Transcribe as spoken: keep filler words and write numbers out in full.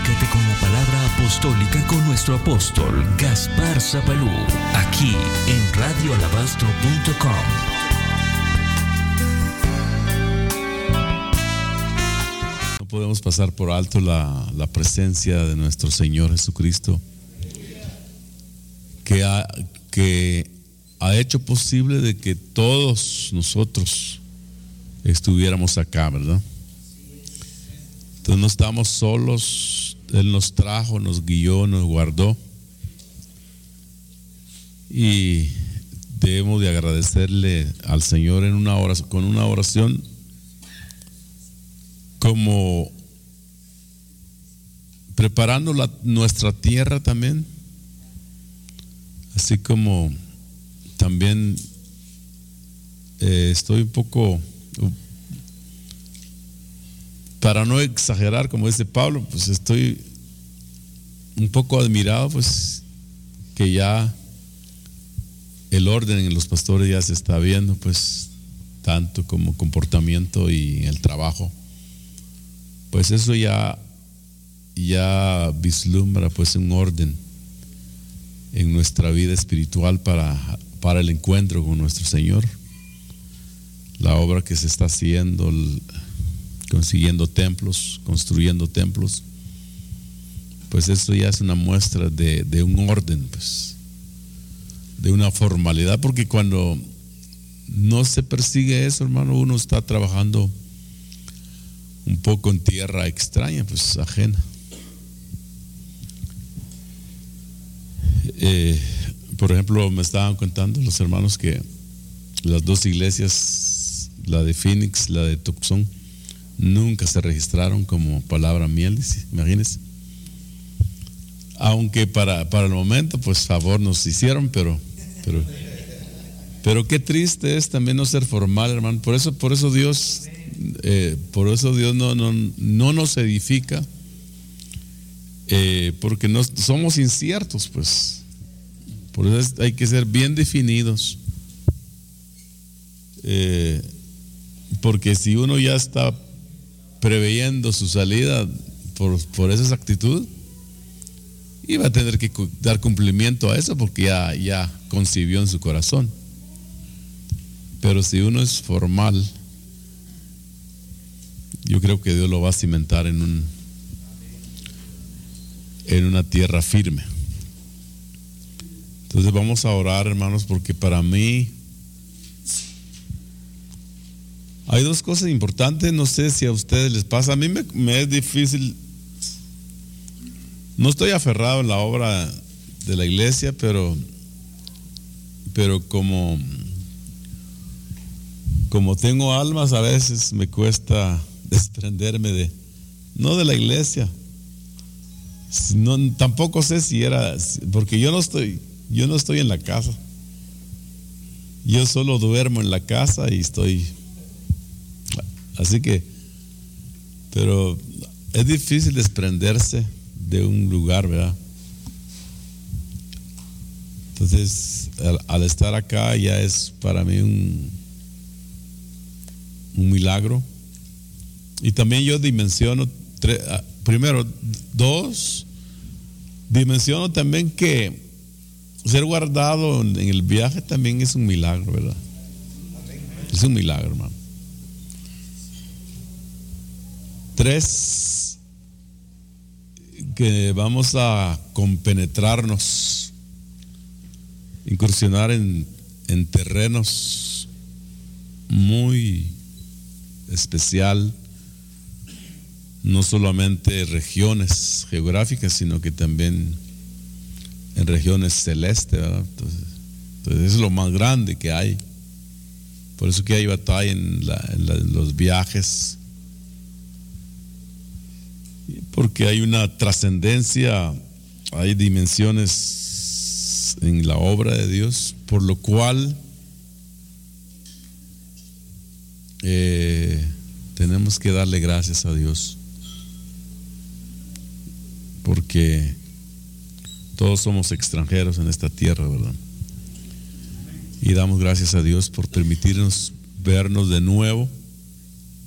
Comunícate con la palabra apostólica con nuestro apóstol Gaspar Zapalú, aquí en radio alabastro punto com. No podemos pasar por alto la, la presencia de nuestro Señor Jesucristo, que ha, que ha hecho posible de que todos nosotros estuviéramos acá, ¿verdad? Entonces no estamos solos. Él nos trajo, nos guió, nos guardó, y debemos de agradecerle al Señor en una oración, con una oración, como preparando la, nuestra tierra también, así como también eh, estoy un poco, para no exagerar, como dice Pablo, pues estoy un poco admirado, pues que ya el orden en los pastores ya se está viendo, pues tanto como comportamiento y el trabajo, pues eso ya ya vislumbra pues un orden en nuestra vida espiritual para, para el encuentro con nuestro Señor. La obra que se está haciendo, el, consiguiendo templos, construyendo templos, pues eso ya es una muestra de, de un orden, pues, de una formalidad, porque cuando no se persigue eso, hermano, uno está trabajando un poco en tierra extraña, pues ajena. Eh, por ejemplo, me estaban contando los hermanos que las dos iglesias, la de Phoenix, la de Tucson, nunca se registraron como palabra miel, imagínense. Aunque para, para el momento, pues favor nos hicieron, pero, pero, pero qué triste es también no ser formal, hermano. Por eso, por eso Dios, eh, por eso Dios no, no, no nos edifica, eh, porque no, somos inciertos, pues. Por eso hay que ser bien definidos, eh, porque si uno ya está preveyendo su salida por, por esa actitud, y va a tener que dar cumplimiento a eso, porque ya, ya concibió en su corazón. Pero si uno es formal, yo creo que Dios lo va a cimentar en un en una tierra firme. Entonces vamos a orar, hermanos, porque para mí hay dos cosas importantes. No sé si a ustedes les pasa. A mí me, me es difícil. No estoy aferrado en la obra de la iglesia, pero, pero como, como tengo almas, a veces me cuesta desprenderme de, no de la iglesia, no, tampoco sé si era, porque yo no estoy, yo no estoy en la casa, yo solo duermo en la casa y estoy, así que, pero es difícil desprenderse de un lugar, ¿verdad? Entonces, al, al estar acá ya es para mí un, un milagro. Y también yo dimensiono, tre, primero, dos, dimensiono también que ser guardado en, en el viaje también es un milagro, ¿verdad? Es un milagro, hermano. Tres, que vamos a compenetrarnos, incursionar en, en terrenos muy especial, no solamente regiones geográficas, sino que también en regiones celestes, ¿verdad? Entonces, entonces eso es lo más grande que hay. Por eso que hay batalla en, la, en, la, en los viajes, porque hay una trascendencia, hay dimensiones en la obra de Dios, por lo cual eh, tenemos que darle gracias a Dios, porque todos somos extranjeros en esta tierra, ¿verdad? Y damos gracias a Dios por permitirnos vernos de nuevo